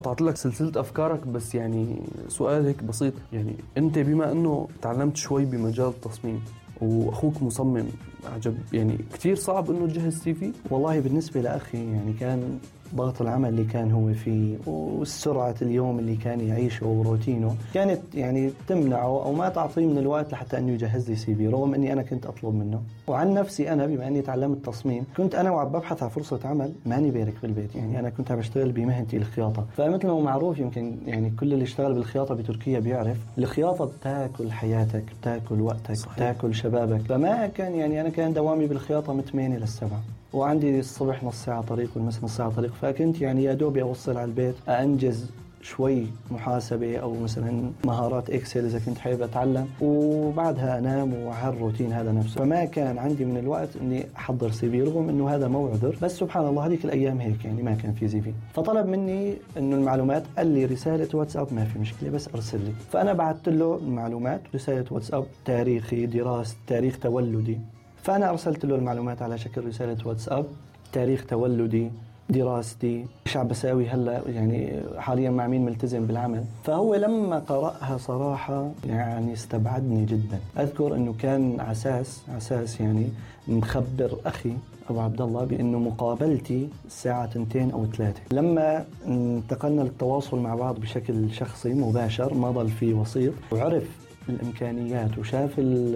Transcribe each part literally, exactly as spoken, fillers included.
قطعت لك سلسلة أفكارك، بس يعني سؤال هيك بسيط، يعني أنت بما أنه تعلمت شوي بمجال التصميم وأخوك مصمم عجب، يعني كتير صعب أنه تجهز سي في؟ والله بالنسبة لأخي يعني كان ضغط العمل اللي كان هو فيه والسرعة اليوم اللي كان يعيشه وروتينه كانت يعني تمنعه أو ما تعطيه من الوقت لحتى أنه يجهز لي سي في، رغم أني أنا كنت أطلب منه. وعن نفسي أنا بما أني تعلمت تصميم، كنت أنا وعم ببحث على فرصة عمل ماني بارك بالبيت، يعني أنا كنت عم بشتغل بمهنتي الخياطة. فمثل ما معروف يمكن يعني كل اللي اشتغل بالخياطة بتركيا بيعرف الخياطة بتاكل حياتك، بتاكل وقتك، صحيح. بتاكل شبابك. فما كان يعني أنا كان دوامي بالخياطة من ثمانية للسبعة، وعندي الصبح نص ساعة طريق والمساء نص ساعة طريق، فكنت يعني يا دوبي أوصل على البيت أنجز شوي محاسبة أو مثلا مهارات إكسل إذا كنت حابب أتعلم، وبعدها أنام وعلى الروتين هذا نفسه. فما كان عندي من الوقت إني أحضر سي في، رغم إنه هذا مو عذر، بس سبحان الله هذيك الأيام هيك يعني ما كان في سي في. فطلب مني إنه المعلومات، قال لي رسالة واتساب ما في مشكلة بس أرسل لي. فأنا بعثت له المعلومات، رسالة واتساب، تاريخي، دراسة، تاريخ تولدي. فأنا أرسلت له المعلومات على شكل رسالة واتساب، تاريخ تولدي، دراستي، ايش عم بساوي هلا، يعني حاليا مع مين ملتزم بالعمل. فهو لما قرأها صراحة يعني استبعدني جدا. اذكر انه كان عساس عساس يعني مخبر اخي ابو عبد الله بانه مقابلتي الساعة تنتين او ثلاثة. لما انتقلنا للتواصل مع بعض بشكل شخصي مباشر، ما ضل في وسيط، وعرف الامكانيات وشاف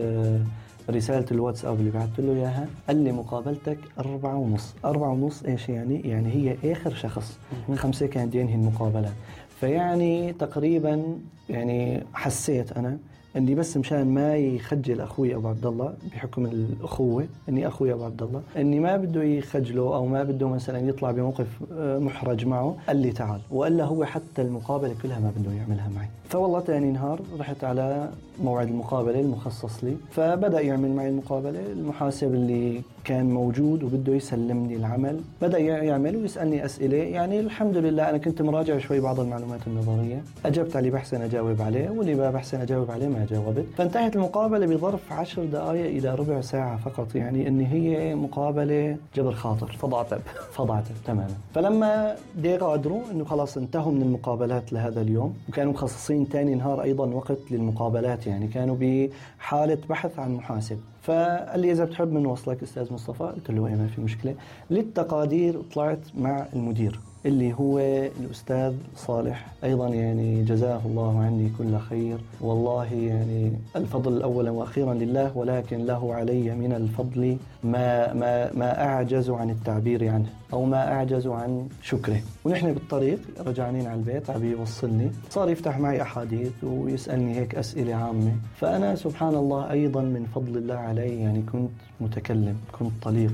رسالة الواتساب اللي بعثت له إياها، قال لي مقابلتك أربعة ونص. أربعة ونص إيش يعني؟ يعني هي آخر شخص، خمسة كان ينهي المقابلة. فيعني تقريبا يعني حسيت أنا إني بس مشان ما يخجل أخوي أبو عبد الله بحكم الأخوة، إني أخوي أبو عبد الله، إني ما بده يخجله أو ما بده مثلا يطلع بموقف محرج معه، قال لي تعال. وقال له هو حتى المقابلة كلها ما بده يعملها معي. فوالله تاني نهار رحت على موعد المقابلة المخصص لي، فبدأ يعمل معي المقابلة. المحاسب اللي كان موجود وبده يسلمني العمل بدأ يعمل ويسألني أسئلة، يعني الحمد لله أنا كنت مراجع شوي بعض المعلومات النظرية، أجبت عليه بحسن أجاوب عليه، واللي ما بحسن أجاوب عليه ما جاوبت. فانتهت المقابلة بظرف عشر دقائق إلى ربع ساعة فقط، يعني إن هي مقابلة جبر خاطر، فضعتب فضعتب تماما. فلما دي قادروا إنه خلاص انتهوا من المقابلات لهذا اليوم، وكانوا مخصصين تاني نهار أيضا وقت للمقابلات، يعني كانوا بحالة بحث عن محاسب. فقال لي إذا بتحب منوصلك أستاذ مصطفى، قلت له إيه ما في مشكلة. للتقادير طلعت مع المدير اللي هو الأستاذ صالح أيضا، يعني جزاه الله عني كل خير. والله يعني الفضل أولا وأخيرا لله، ولكن له علي من الفضل ما, ما, ما أعجز عن التعبير عنه أو ما أعجز عن شكره. ونحن بالطريق رجعنين على البيت عم يوصلني، صار يفتح معي أحاديث ويسألني هيك أسئلة عامة. فأنا سبحان الله أيضا من فضل الله علي يعني كنت متكلم، كنت طليق،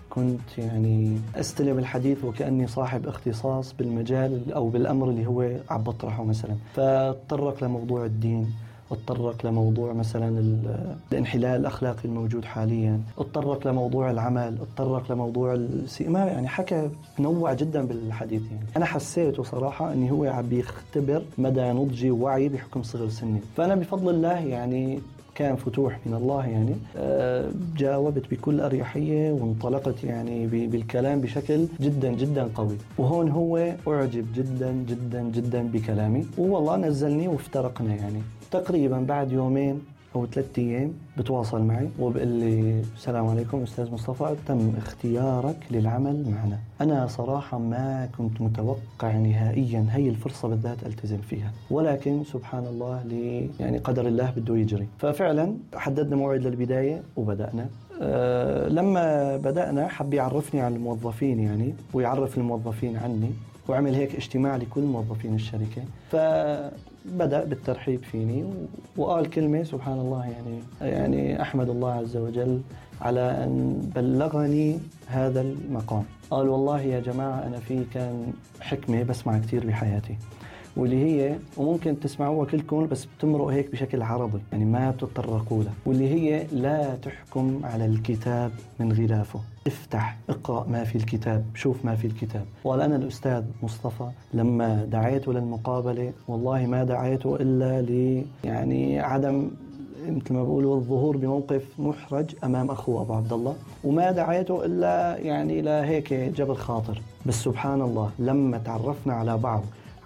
كنت يعني أستلم الحديث وكأني صاحب اختصاص بالمجال أو بالأمر اللي هو عم بطرحه مثلا. فاتطرق لموضوع الدين، اتطرق لموضوع مثلا الانحلال الأخلاقي الموجود حاليا، اتطرق لموضوع العمل، اتطرق لموضوع السيما، يعني حكى نوع جدا بالحديث. يعني أنا حسيته صراحة أني هو عم بيختبر مدى نضجي ووعي بحكم صغر سني. فأنا بفضل الله يعني كان فتوح من الله، يعني أه جاوبت بكل أريحية وانطلقت يعني بالكلام بشكل جدا جدا قوي. وهون هو أعجب جدا جدا جدا بكلامي، والله نزلني وافترقنا. يعني تقريبا بعد يومين أو ثلاثة أيام بتواصل معي وبقول لي السلام عليكم أستاذ مصطفى، تم اختيارك للعمل معنا. أنا صراحة ما كنت متوقع نهائيا هي الفرصة بالذات ألتزم فيها، ولكن سبحان الله لي يعني قدر الله بده يجري. ففعلا حددنا موعد للبداية وبدأنا. أه لما بدأنا حب يعرفني عن الموظفين يعني، ويعرف الموظفين عني، وعمل هيك اجتماع لكل موظفين الشركة. فبدأ بالترحيب فيني وقال كلمة سبحان الله، يعني يعني أحمد الله عز وجل على أن بلغني هذا المقام. قال والله يا جماعة أنا في كان حكمة بسمع كتير بحياتي، واللي هي وممكن تسمعوها كلكم بس بتمرق هيك بشكل عرضي، يعني ما بتتطرقوا لها، واللي هي لا تحكم على الكتاب من غلافه، افتح اقرأ ما في الكتاب، شوف ما في الكتاب. وقال أنا الأستاذ مصطفى لما دعيته للمقابلة والله ما دعيته إلا لي يعني عدم مثل ما بقولوا الظهور بموقف محرج أمام أخوه أبو عبد الله، وما دعيته إلا يعني لا هيك جبر خاطر. بس سبحان الله لما تعرفنا على بعض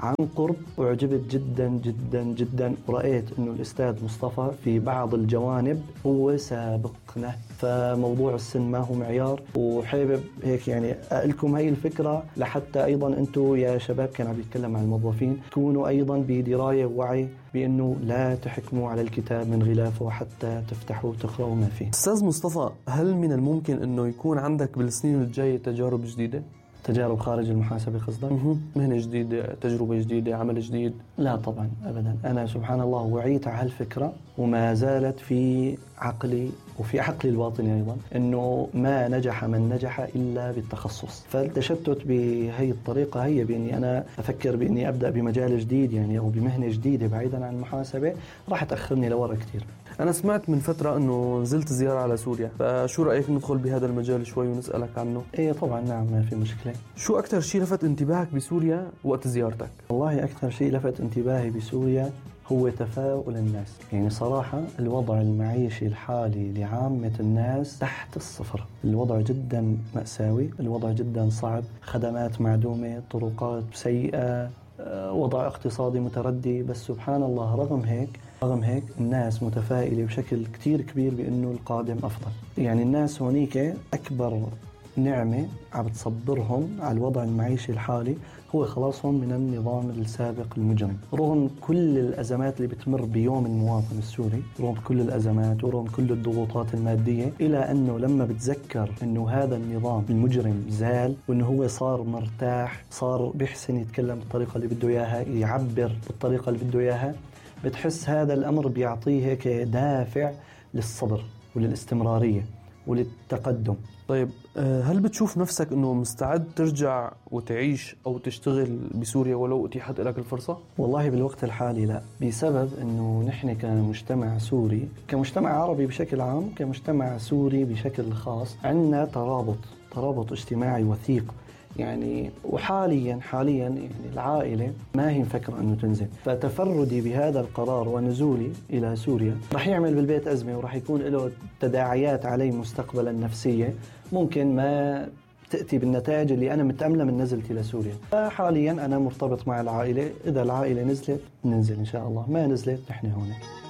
عن قرب وعجبت جدا جدا جدا، ورأيت أنه الأستاذ مصطفى في بعض الجوانب هو سابقنا، فموضوع السن ما هو معيار. وحابب هيك يعني أقلكم هاي الفكرة لحتى أيضا أنتم يا شباب كان عم يتكلم عن الموظفين تكونوا أيضا بدراية ووعي بأنه لا تحكموا على الكتاب من غلافه حتى تفتحوا وتقرأوا ما فيه. أستاذ مصطفى، هل من الممكن أنه يكون عندك بالسنين الجاية تجارب جديدة؟ تجارب خارج المحاسبة قصدك؟ مهنة جديدة، تجربة جديدة، عمل جديد؟ لا طبعا أبدا. أنا سبحان الله وعيت على هالفكرة وما زالت في عقلي وفي عقلي الباطني أيضا أنه ما نجح من نجح إلا بالتخصص. فالتشتت بهي الطريقة هي بأني أنا أفكر بأني أبدأ بمجال جديد يعني أو بمهنة جديدة بعيدا عن المحاسبة راح تأخرني لورا كتير. أنا سمعت من فترة أنه نزلت زيارة على سوريا، فشو رأيك ندخل بهذا المجال شوي ونسألك عنه؟ إيه طبعا نعم ما في مشكلة. شو أكثر شيء لفت انتباهك بسوريا وقت زيارتك؟ والله أكثر شيء لفت انتباهي بسوريا هو تفاؤل الناس. يعني صراحة الوضع المعيشي الحالي لعامة الناس تحت الصفر، الوضع جدا مأساوي، الوضع جدا صعب، خدمات معدومة، طرقات سيئة، وضع اقتصادي متردي. بس سبحان الله رغم هيك رغم هيك الناس متفائلة بشكل كتير كبير بأنه القادم أفضل. يعني الناس هونيك أكبر نعمة عم تصبرهم على الوضع المعيشي الحالي هو خلاصهم من النظام السابق المجرم. رغم كل الأزمات اللي بتمر بيوم المواطن السوري، رغم كل الأزمات ورغم كل الضغوطات المادية، إلى أنه لما بتذكر أنه هذا النظام المجرم زال وأنه هو صار مرتاح، صار بيحسن يتكلم بالطريقة اللي بده إياها، يعبر بالطريقة اللي بده إياها، بتحس هذا الأمر بيعطيه هيك دافع للصبر وللاستمرارية وللتقدم. طيب هل بتشوف نفسك أنه مستعد ترجع وتعيش أو تشتغل بسوريا ولو أتيحت لك الفرصة؟ والله بالوقت الحالي لا، بسبب أنه نحن كمجتمع سوري، كمجتمع عربي بشكل عام، كمجتمع سوري بشكل خاص، عندنا ترابط ترابط اجتماعي وثيق يعني. وحاليا حاليا يعني العائلة ما هي مفكرة أنه تنزل، فتفردي بهذا القرار ونزولي إلى سوريا رح يعمل بالبيت أزمة ورح يكون له تداعيات علي مستقبلا نفسية ممكن ما تأتي بالنتائج اللي أنا متأملة من نزلتي لسوريا. فحاليا أنا مرتبط مع العائلة، إذا العائلة نزلت ننزل إن شاء الله، ما نزلت نحن هون.